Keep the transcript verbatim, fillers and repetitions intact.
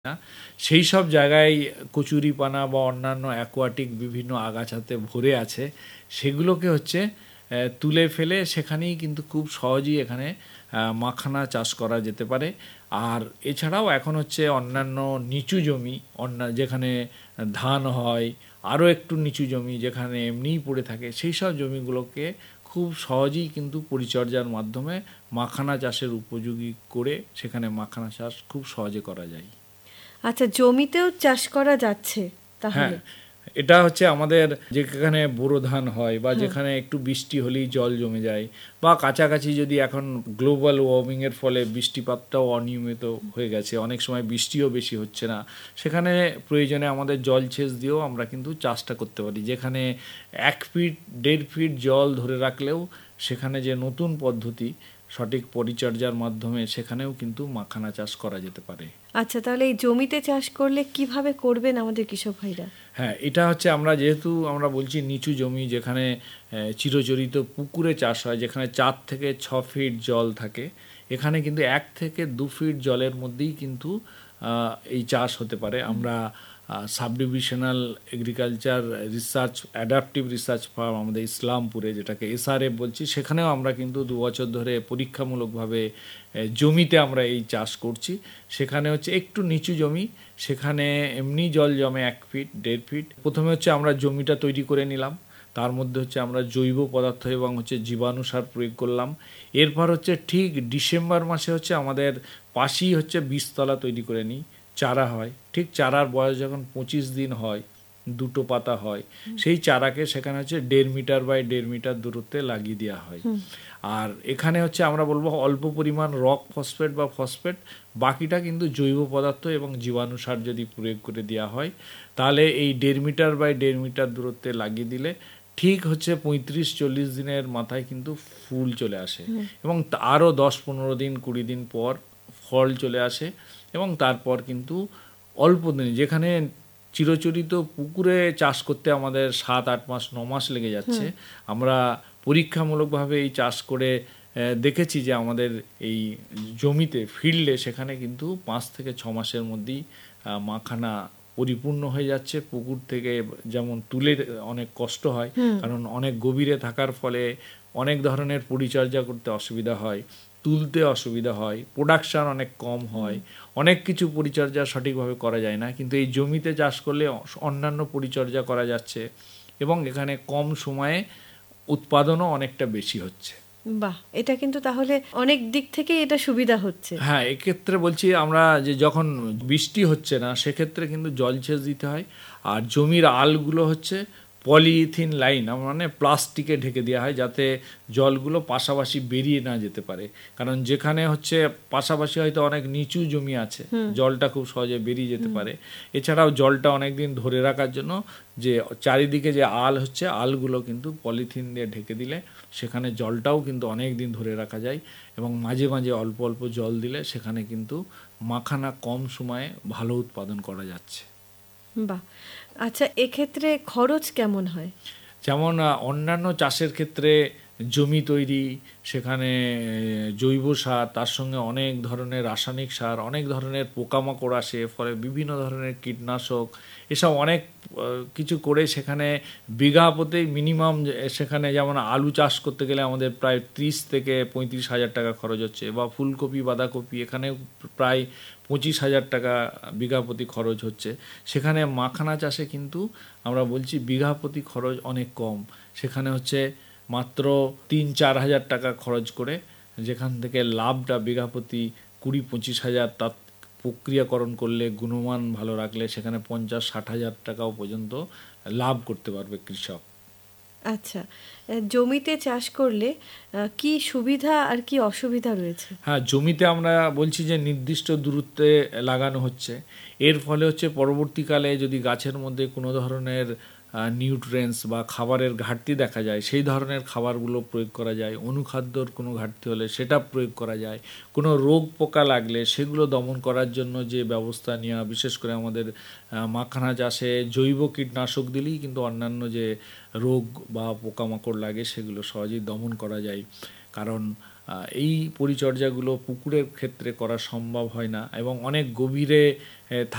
না সেই সব জায়গায় কচুরিপানা বা অন্যান্য অ্যাকোয়াটিক বিভিন্ন আগাছাতে ভরে আছে, সেগুলোকে হচ্ছে তুলে ফেলে সেখানেই কিন্তু খুব সহজেই এখানে মাখানা চাষ করা যেতে পারে। আর এছাড়াও এখন হচ্ছে অন্যান্য নিচু জমি, অন্য যেখানে ধান হয়, আরও একটু নিচু জমি যেখানে এমনিই পড়ে থাকে, সেই সব জমিগুলোকে খুব সহজেই কিন্তু পরিচর্যার মাধ্যমে মাখানা চাষের উপযোগী করে সেখানে মাখানা চাষ খুব সহজে করা যায়। আচ্ছা, জমিতেও চাষ করা যাচ্ছে তাহলে? হ্যাঁ, এটা হচ্ছে আমাদের যেখানে বোরো ধান হয় বা যেখানে একটু বৃষ্টি হলেই জল জমে যায়, বা কাছাকাছি যদি এখন গ্লোবাল ওয়ার্মিংয়ের ফলে বৃষ্টিপাতটাও অনিয়মিত হয়ে গেছে, অনেক সময় বৃষ্টিও বেশি হচ্ছে না, সেখানে প্রয়োজনে আমাদের জল সেচ দিয়েও আমরা কিন্তু চাষটা করতে পারি। যেখানে এক ফিট দেড় ফিট জল ধরে রাখলেও সেখানে যে নতুন পদ্ধতি সঠিক পরিচর্যার মাধ্যমে সেখানেও কিন্তু মাখানা চাষ করা যেতে পারে। আচ্ছা, তাহলে এই জমিতে চাষ করলে কিভাবে করবেন আমাদের কৃষক ভাইরা? হ্যাঁ, এটা হচ্ছে আমরা যেহেতু আমরা বলছি নিচু জমি, যেখানে চিরচরিত পুকুরে চাষ হয়, যেখানে চার থেকে ছ ফিট জল থাকে, এখানে কিন্তু এক থেকে দু ফিট জলের মধ্যেই কিন্তু এই চাষ হতে পারে। আমরা sub divisional agriculture research adaptive research farm আমাদের ইসলামপুরে, যেটাকে এসআরএফ বলছি, সেখানেও আমরা কিন্তু দু বছর ধরে পরীক্ষামূলকভাবে জমিতে আমরা এই চাষ করছি। সেখানে হচ্ছে একটু নিচু জমি, সেখানে এমনি জল জমে এক ফিট দেড় ফিট। প্রথমে হচ্ছে আমরা জমিটা তৈরি করে নিলাম, তার মধ্যে হচ্ছে আমরা জৈব পদার্থ এবং হচ্ছে জীবাণু সার প্রয়োগ করলাম। এরপর হচ্ছে ঠিক ডিসেম্বর মাসে হচ্ছে আমাদের পাশেই হচ্ছে বীজতলা তৈরি করে নিই, চারা হয়। ঠিক চারার বয়স যখন পঁচিশ দিন হয়, দুটো পাতা হয়, সেই চারাকে সেখানে হচ্ছে দেড় মিটার বাই দেড় মিটার দূরত্বে লাগিয়ে দেওয়া হয়। আর এখানে হচ্ছে আমরা বলবো অল্প পরিমাণ রক ফসফেট বা ফসফেট, বাকিটা কিন্তু জৈব পদার্থ এবং জীবাণু সার যদি প্রয়োগ করে দেওয়া হয়, তাহলে এই দেড় মিটার বাই দেড় মিটার দূরত্বে লাগিয়ে দিলে ঠিক হচ্ছে পঁয়ত্রিশ চল্লিশ দিনের মাথায় কিন্তু ফুল চলে আসে, এবং আরও দশ পনেরো দিন কুড়ি দিন পর ফল চলে আসে। এবং তারপর কিন্তু অল্প দিনে, যেখানে চিরচরিত পুকুরে চাষ করতে আমাদের সাত আট মাস ন মাস লেগে যাচ্ছে, আমরা পরীক্ষামূলকভাবে এই চাষ করে দেখেছি যে আমাদের এই জমিতে ফিল্ডে সেখানে কিন্তু পাঁচ থেকে ছ মাসের মধ্যেই মাখানা পরিপূর্ণ হয়ে যাচ্ছে। পুকুর থেকে যেমন তুলে অনেক কষ্ট হয়, কারণ অনেক গভীরে থাকার ফলে অনেক ধরনের পরিচর্যা করতে অসুবিধা হয়, তুলতে অসুবিধা হয়, প্রোডাকশান অনেক কম হয়, অনেক কিছু পরিচর্যা সঠিকভাবে করা যায় না। কিন্তু এই জমিতে চাষ করলে অন্যান্য পরিচর্যা করা যাচ্ছে এবং এখানে কম সময়ে উৎপাদনও অনেকটা বেশি হচ্ছে। বাহ, এটা কিন্তু তাহলে অনেক দিক থেকে এটা সুবিধা হচ্ছে। হ্যাঁ, এক্ষেত্রে বলছি আমরা যে যখন বৃষ্টি হচ্ছে না সেক্ষেত্রে কিন্তু জলসেচ দিতে হয়। আর জমির আলগুলো হচ্ছে পলিথিন লাইন মানে প্লাস্টিকে ঢেকে দেওয়া হয়, যাতে জলগুলো পাশাপাশি বেরিয়ে না যেতে পারে। কারণ যেখানে হচ্ছে পাশাপাশি হয়তো অনেক নিচু জমি আছে, জলটা খুব সহজে বেরিয়ে যেতে পারে। এছাড়াও জলটা অনেক দিন ধরে রাখার জন্য যে চারিদিকে যে আল হচ্ছে, আলগুলো কিন্তু পলিথিন দিয়ে ঢেকে দিলে সেখানে জলটাও কিন্তু অনেক দিন ধরে রাখা যায়, এবং মাঝে মাঝে অল্প অল্প জল দিলে সেখানে কিন্তু মাখানা কম সময়ে ভালো উৎপাদন করা যাচ্ছে। বাহ, আচ্ছা, এক্ষেত্রে খরচ কেমন হয়? যেমন অন্যান্য চাষের ক্ষেত্রে জমি তৈরি, সেখানে জৈব সার, তার সঙ্গে অনেক ধরনের রাসায়নিক সার, অনেক ধরনের পোকামাকড় আসে, ফলে বিভিন্ন ধরনের কীটনাশক, এসব অনেক কিছু করে সেখানে বিঘা প্রতি মিনিমাম, সেখানে যেমন আলু চাষ করতে গেলে আমাদের প্রায় ত্রিশ থেকে পঁয়ত্রিশ হাজার টাকা খরচ হচ্ছে, বা ফুলকপি বাঁধাকপি এখানেও প্রায় পঁচিশ হাজার টাকা বিঘা প্রতি খরচ হচ্ছে। সেখানে মাখানা চাষে কিন্তু আমরা বলছি বিঘা প্রতি খরচ অনেক কম, সেখানে হচ্ছে মাত্র তিন চার হাজার টাকা খরচ করে, যেখান থেকে লাভটা বিঘা প্রতি কুড়ি পঁচিশ হাজার, তার প্রক্রিয়াকরণ করলে গুণমান ভালো রাখলে সেখানে পঞ্চাশ ষাট হাজার টাকাও পর্যন্ত লাভ করতে পারবে কৃষক। আচ্ছা, জমিতে চাষ করলে কি সুবিধা আর কি অসুবিধা রয়েছে? হ্যাঁ, জমিতে আমরা বলছি যে নির্দিষ্ট দূরত্বে লাগানো হচ্ছে, এর ফলে হচ্ছে পরবর্তীকালে যদি গাছের মধ্যে কোনো ধরনের নিউট্রিয়েন্টস বা খাবারের ঘাটতি দেখা যায়, সেই ধরনের খাবারগুলো প্রয়োগ করা যায়। অনুখাদ্যর কোনো ঘাটতি হলে সেটা প্রয়োগ করা যায়। কোনো রোগ পোকা লাগলে সেগুলো দমন করার জন্য যে ব্যবস্থা নেওয়া, বিশেষ করে আমাদের মাখানা চাষে জৈব কীটনাশক দিলেই কিন্তু অন্যান্য যে রোগ বা পোকামাকড় লাগে সেগুলো সহজেই দমন করা যায়। কারণ আহ, এই পরিচর্যাগুলো পুকুরের ক্ষেত্রে করা সম্ভব হয় না এবং অনেক গভীরে আহ,